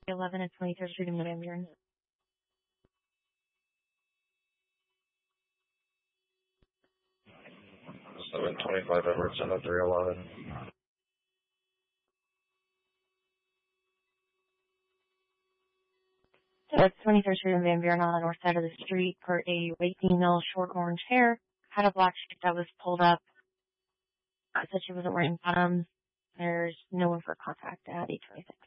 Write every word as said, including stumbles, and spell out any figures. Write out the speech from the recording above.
eleven and twenty-third Street in Van Buren. seven twenty-five Everton at three eleven. So that's twenty-third Street in Van Buren on the north side of the street. Part A, white female, short orange hair, had a black shirt that was pulled up. I said she wasn't wearing bottoms. There's no one for contact at eight twenty-six.